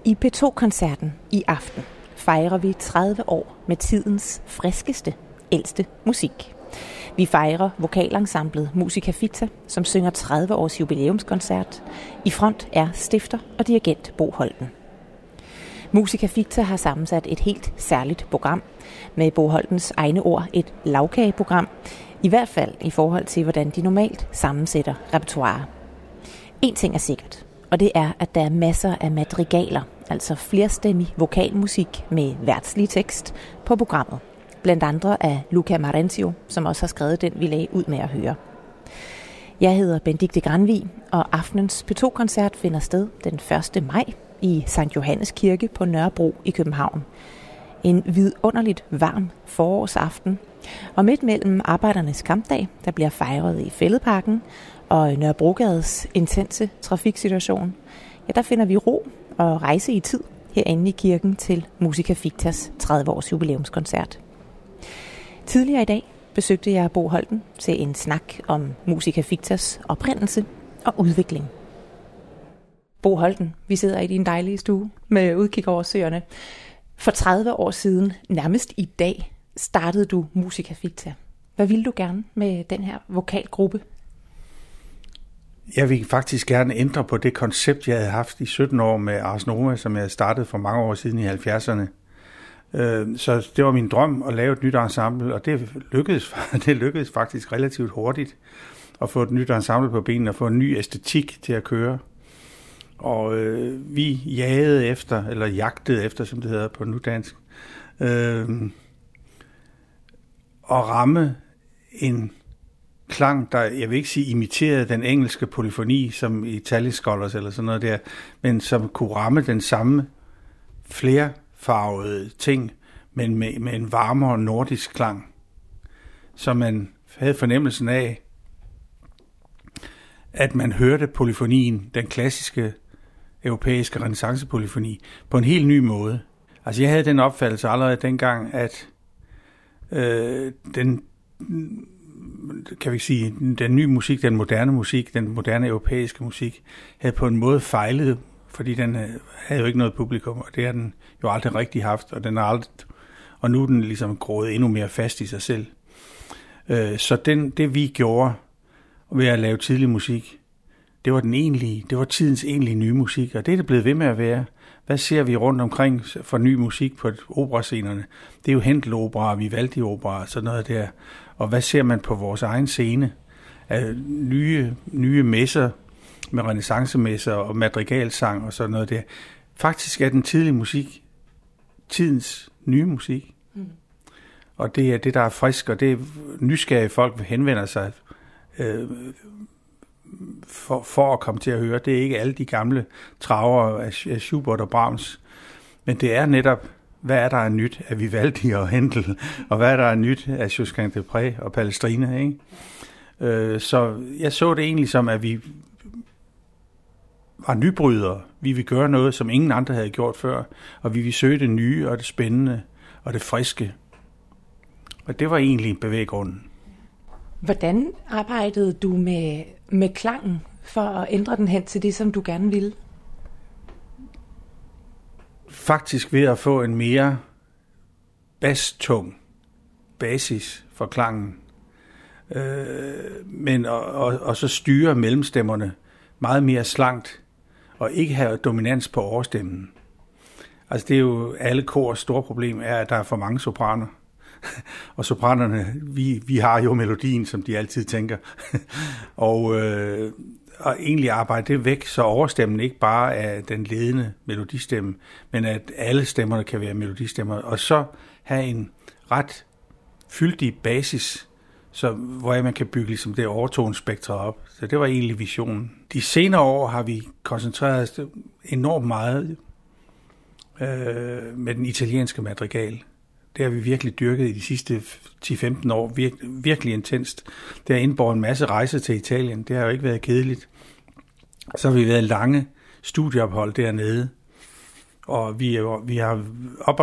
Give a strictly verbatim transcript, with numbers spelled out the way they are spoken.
I P to-koncerten i aften fejrer vi tredive år med tidens friskeste, ældste musik. Vi fejrer vokalensemblet Musica Ficta, som synger tredive års jubilæumskoncert. I front er stifter og dirigent Bo Holten. Musica Ficta har sammensat et helt særligt program, med Bo Holtens egne ord et lavkageprogram, i hvert fald i forhold til, hvordan de normalt sammensætter repertoire. En ting er sikkert, og det er, at der er masser af madrigaler, altså flerstemmig vokalmusik med værtslig tekst på programmet. Blandt andre af Luca Marenzio, som også har skrevet den, vi lagde ud med at høre. Jeg hedder Benedikte Granvig, og aftenens P to-koncert finder sted den første maj i Sankt Johannes Kirke på Nørrebro i København. En vidunderligt varm forårsaften, og midt mellem Arbejdernes Kampdag, der bliver fejret i Fælledparken, og Nørrebrogades intense trafiksituation, ja, der finder vi ro og rejse i tid herinde i kirken til Musica Fictas tredive års jubilæumskoncert. Tidligere i dag besøgte jeg Bo Holten til en snak om Musica Fictas oprindelse og udvikling. Bo Holten, vi sidder i din dejlige stue med udkig over søerne. For tredive år siden, nærmest i dag, startede du Musica Ficta. Hvad ville du gerne med den her vokalgruppe? Jeg vil faktisk gerne ændre på det koncept, jeg havde haft i sytten år med Ars Nova, som jeg startede for mange år siden i halvfjerdserne. Så det var min drøm at lave et nyt ensemble, og det lykkedes, det lykkedes faktisk relativt hurtigt at få et nyt ensemble på benene og få en ny æstetik til at køre. Og øh, vi jagede efter, eller jagtede efter, som det hedder på nudansk, øh, og ramme en klang, der, jeg vil ikke sige imiterede den engelske polyfoni, som i Tallis Scholars eller sådan noget der, men som kunne ramme den samme flerfarvede ting, men med, med en varmere nordisk klang, så man havde fornemmelsen af, at man hørte polyfonien, den klassiske europæiske renæssancepolyfoni, på en helt ny måde. Altså jeg havde den opfattelse allerede dengang, at øh, den, kan vi sige, den nye musik, den moderne musik, den moderne europæiske musik, havde på en måde fejlet, fordi den havde jo ikke noget publikum, og det har den jo aldrig rigtig haft, og den har aldrig, og nu er den ligesom groet endnu mere fast i sig selv. Øh, så den, det vi gjorde ved at lave tidlig musik, det var den egentlige, det var tidens egentlige nye musik, og det er det blevet ved med at være. Hvad ser vi rundt omkring for ny musik på operascenerne? Det er jo Händel-opera, Vivaldi-opera, sådan noget der. Og hvad ser man på vores egen scene? Af nye, nye messer med renæssancemesser og madrigalsang og sådan noget der. Faktisk er den tidlige musik tidens nye musik. Mm. Og det er det, der er frisk, og det er nysgerrige folk henvender sig øh, For, for at komme til at høre. Det er ikke alle de gamle traver af Schubert og Brahms, men det er netop, hvad er der af nyt af Vivaldi og Händel, og hvad er der af nyt af Josquin des Prés og Palestrina, ikke? Øh, så jeg så det egentlig som, at vi var nybrydere. Vi ville gøre noget, som ingen andre havde gjort før, og vi ville søge det nye og det spændende og det friske. Og det var egentlig bevæggrunden. Hvordan arbejdede du med, med klangen for at ændre den hen til det, som du gerne ville? Faktisk ved at få en mere bastung basis for klangen, øh, men og, og, og så styre mellemstemmerne meget mere slankt, og ikke have dominans på overstemmen. Altså det er jo alle kors store problem, er, at der er for mange sopraner. Og sopranerne, vi, vi har jo melodien, som de altid tænker. og, øh, og egentlig arbejde det væk, så overstemmen ikke bare er den ledende melodistemme, men at alle stemmerne kan være melodistemmer. Og så have en ret fyldig basis, så, hvor man kan bygge ligesom det overtonespektre op. Så det var egentlig visionen. De senere år har vi koncentreret os enormt meget øh, med den italienske madrigal. Det har vi virkelig dyrket i de sidste ti til femten år, Vir- virkelig intenst. Det har indbåret en masse rejser til Italien, det har jo ikke været kedeligt. Så har vi været lange studieophold dernede, og vi, vi har op